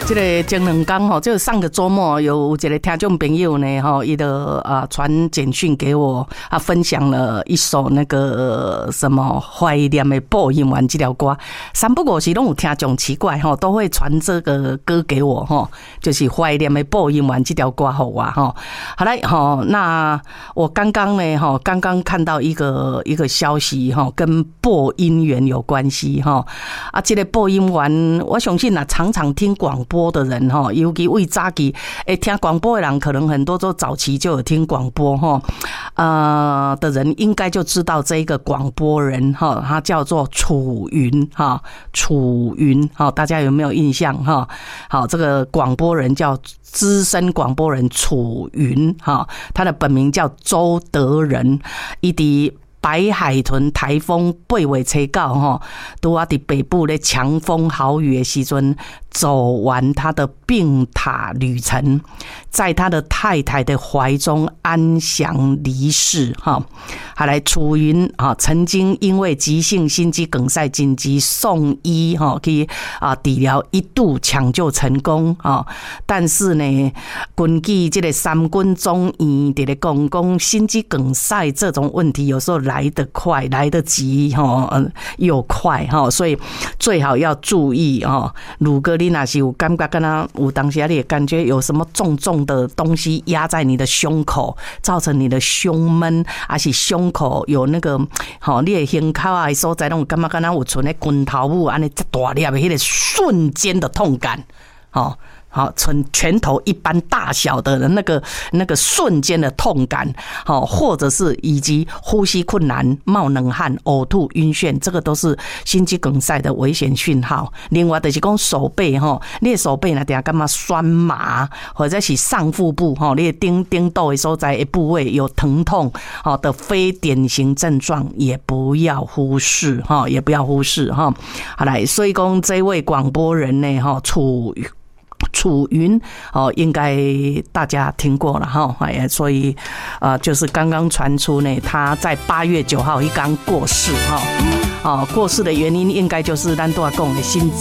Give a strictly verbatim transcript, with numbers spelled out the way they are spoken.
这个前两天吼，就上个周末有一个听众朋友呢，吼，伊的啊传简讯给我，啊分享了一首那个什么怀念的播音员这条歌，三不五时拢有听众奇怪吼，都会传这个歌给我吼，就是怀念的播音员这条歌好啊吼。好来吼，那我刚刚呢吼，刚刚看到一个一个消息吼，跟播音员有关系吼，啊，这个播音员，我相信啊，常常听广播的人哈，尤其为早期诶听广播的人，可能很多都早期就有听广播哈，呃的人应该就知道这一个广播人哈，他叫做楚云哈，楚云哈，大家有没有印象哈？好，这个广播人叫资深广播人楚云哈，他的本名叫周德仁，伊伫白海豚台风八月初九吼，拄啊伫北部咧强风豪雨的时阵，走完他的病榻旅程，在他的太太的怀中安详离世哈。好来，楚云啊，曾经因为急性心肌梗塞紧急送医哈，去啊治疗，一度抢救成功啊，但是呢，根据这个三军总院伫咧讲讲，心肌梗塞这种问题有时候来得快，来得及哈，又快哈，所以最好要注意哈。如果你那是有感觉，跟他有当下你也感觉有什么重重的东西压在你的胸口，造成你的胸闷，还是胸口有那个好，你的胸口啊所在，拢感觉跟他有存在拳头母安尼这大粒的那个瞬间的痛感，好。好，拳拳头一般大小的那个那个瞬间的痛感，好，或者是以及呼吸困难、冒冷汗、呕吐、晕眩，这个都是心肌梗塞的危险讯号。另外就是讲手背哈，你的手背呢，等下干嘛酸麻，或者是上腹部哈，你的顶顶斗的所在的部位有疼痛好的非典型症状，也不要忽视哈，也不要忽视哈。好来，所以讲这位广播人呢，哈，楚。楚云哦，应该大家听过了哈，哎，所以呃，就是刚刚传出呢，他在八月九号一刚过世哈，哦，过世的原因应该就是咱都要讲的心